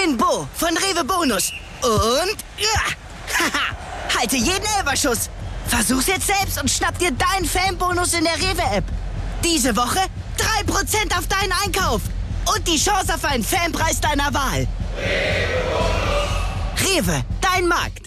bin Bo von Rewe Bonus. Und ja, halte jeden Elberschuss. Versuch's jetzt selbst und schnapp dir deinen Fanbonus in der Rewe-App. Diese Woche 3% auf deinen Einkauf. Und die Chance auf einen Fanpreis deiner Wahl. Rewe, dein Markt.